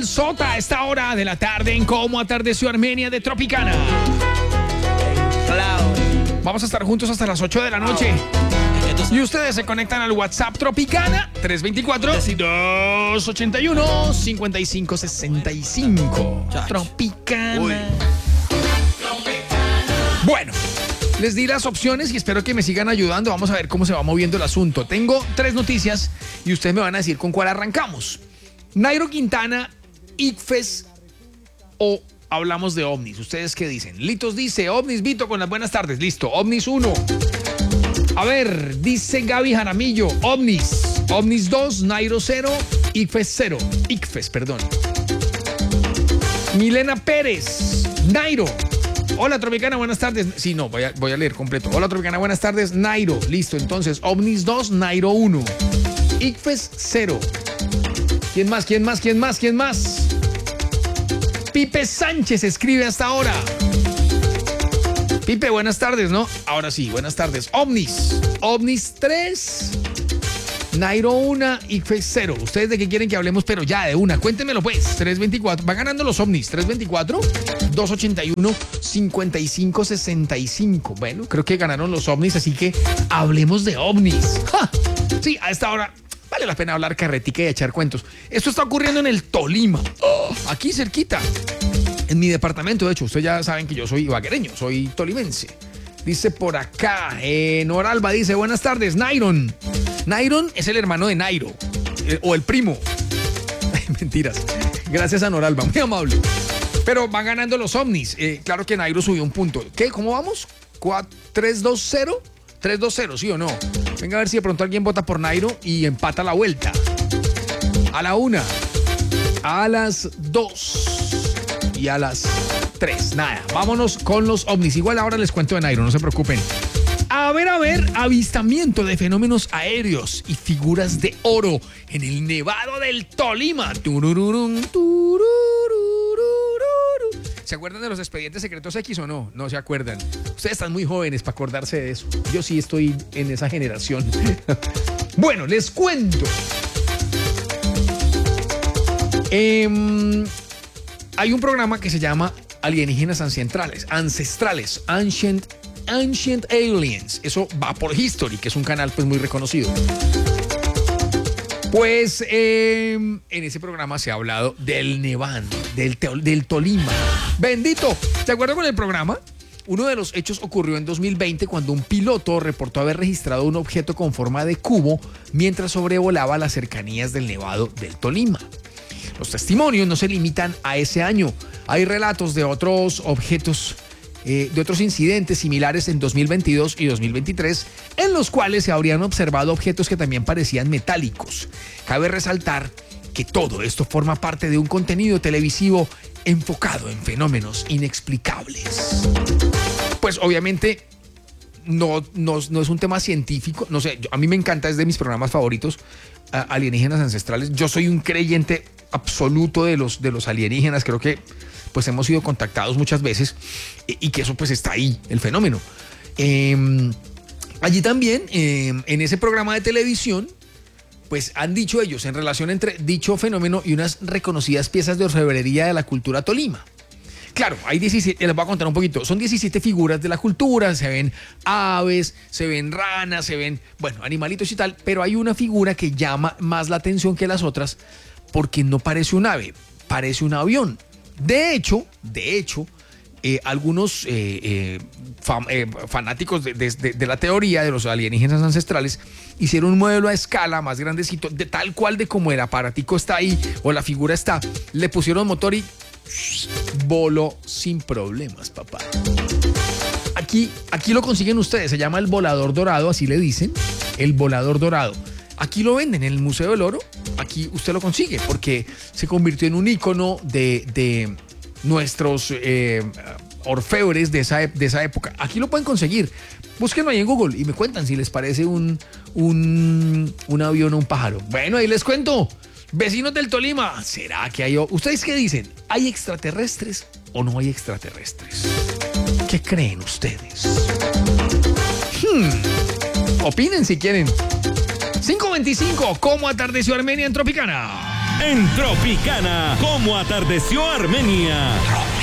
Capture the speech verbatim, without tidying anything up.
Sol Sota a esta hora de la tarde en Cómo Atardeció Armenia de Tropicana. Vamos a estar juntos hasta las ocho de la noche. Y ustedes se conectan al WhatsApp Tropicana tres veinticuatro, dos ochenta y uno, cincuenta y cinco sesenta y cinco. Tropicana. Uy. Bueno, les di las opciones y espero que me sigan ayudando. Vamos a ver cómo se va moviendo el asunto. Tengo tres noticias y ustedes me van a decir con cuál arrancamos. Nairo Quintana, ICFES o hablamos de ovnis. ¿Ustedes qué dicen? Litos dice, ovnis, Vito, con las buenas tardes. Listo, ovnis uno. A ver, dice Gaby Jaramillo, ovnis. Ovnis dos, Nairo cero, ICFES cero. ICFES, perdón. Milena Pérez, Nairo. Hola, Tropicana, buenas tardes. Sí, no, voy a, voy a leer completo. Hola, Tropicana, buenas tardes. Nairo, listo. Entonces, ovnis dos, Nairo uno. ICFES cero. ¿Quién más? ¿Quién más? ¿Quién más? ¿Quién más? Pipe Sánchez escribe hasta ahora. Pipe, buenas tardes, ¿no? Ahora sí, buenas tardes. Ovnis. Ovnis tres. Nairo uno, ICFES cero. ¿Ustedes de qué quieren que hablemos? Pero ya, de una. Cuéntenmelo pues. tres veinticuatro. Va ganando los ovnis. tres veinticuatro, dos ochenta y uno, cincuenta y cinco sesenta y cinco. Bueno, creo que ganaron los ovnis, así que hablemos de ovnis. ¡Ja! Sí, a esta hora vale la pena hablar carretica y echar cuentos. Esto está ocurriendo en el Tolima. Oh, aquí cerquita. En mi departamento, de hecho. Ustedes ya saben que yo soy ibaguereño, soy tolimense. Dice por acá, eh, Noralba dice, buenas tardes, Nairon. Nairon es el hermano de Nairo, eh, o el primo. Mentiras. Gracias a Noralba, muy amable. Pero van ganando los ovnis. Eh, claro que Nairo subió un punto. ¿Qué? ¿Cómo vamos? ¿tres dos cero? tres dos cero, ¿sí o no? Venga a ver si de pronto alguien vota por Nairo y empata la vuelta. A la una, a las dos y a las tres. Nada, vámonos con los ovnis. Igual ahora les cuento de Nairo, no se preocupen. A ver, a ver, avistamiento de fenómenos aéreos y figuras de oro en el Nevado del Tolima. Turururun, turururururu. ¿Se acuerdan de los expedientes secretos X o no? No se acuerdan. Ustedes están muy jóvenes para acordarse de eso. Yo sí estoy en esa generación. Bueno, les cuento. Eh, hay un programa que se llama Alienígenas Ancestrales. Ancestrales. Ancient, Ancient Aliens. Eso va por History, que es un canal pues muy reconocido. Pues eh, en ese programa se ha hablado del Nevado, del, del Tolima. Bendito. ¿De acuerdo con el programa? Uno de los hechos ocurrió en dos mil veinte cuando un piloto reportó haber registrado un objeto con forma de cubo mientras sobrevolaba las cercanías del Nevado del Tolima. Los testimonios no se limitan a ese año. Hay relatos de otros objetos, eh, de otros incidentes similares en dos mil veintidós y dos mil veintitrés, en los cuales se habrían observado objetos que también parecían metálicos. Cabe resaltar que todo esto forma parte de un contenido televisivo enfocado en fenómenos inexplicables. Pues obviamente no, no, no es un tema científico, no sé, yo, a mí me encanta, es de mis programas favoritos, uh, Alienígenas Ancestrales. Yo soy un creyente absoluto de los, de los alienígenas, creo que pues hemos sido contactados muchas veces y, y que eso pues está ahí, el fenómeno. Eh, allí también, eh, en ese programa de televisión, pues han dicho ellos en relación entre dicho fenómeno y unas reconocidas piezas de orfebrería de la cultura Tolima. Claro, hay diecisiete, les voy a contar un poquito, son diecisiete figuras de la cultura, se ven aves, se ven ranas, se ven, bueno, animalitos y tal, pero hay una figura que llama más la atención que las otras porque no parece un ave, parece un avión. De hecho, de hecho, eh, algunos eh, eh, fan, eh, fanáticos de, de, de la teoría de los alienígenas ancestrales hicieron un modelo a escala más grandecito, de tal cual de como el aparatico está ahí o la figura está, le pusieron motor y voló sin problemas, papá. Aquí, aquí lo consiguen ustedes, se llama el volador dorado, así le dicen, el volador dorado. Aquí lo venden en el Museo del Oro, aquí usted lo consigue porque se convirtió en un ícono de, de nuestros eh, orfebres de esa, de esa época. Aquí lo pueden conseguir, búsquenlo ahí en Google y me cuentan si les parece un, un, un avión o un pájaro. Bueno, ahí les cuento. Vecinos del Tolima, ¿será que hay? ¿Ustedes qué dicen? ¿Hay extraterrestres o no hay extraterrestres? ¿Qué creen ustedes? Hmm. Opinen si quieren. cinco veinticinco, ¿cómo atardeció Armenia en Tropicana? en Tropicana. ¿Cómo atardeció Armenia?